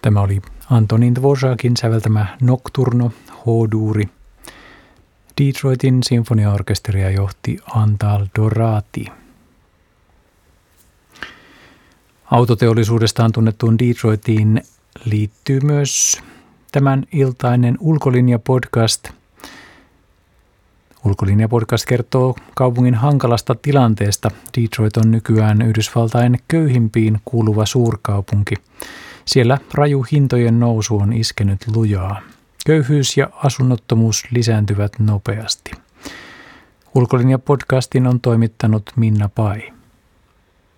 Tämä oli Antonin Dvořákin säveltämä Nocturno H-duuri. Detroitin sinfoniaorkesteria johti Antal Dorati. Autoteollisuudestaan tunnettuun Detroitiin liittyy myös tämän iltainen Ulkolinja-podcast. Ulkolinja-podcast kertoo kaupungin hankalasta tilanteesta. Detroit on nykyään Yhdysvaltain köyhimpiin kuuluva suurkaupunki. Siellä raju hintojen nousu on iskenyt lujaa. Köyhyys ja asunnottomuus lisääntyvät nopeasti. Ulkolinja-podcastin on toimittanut Minna Pai.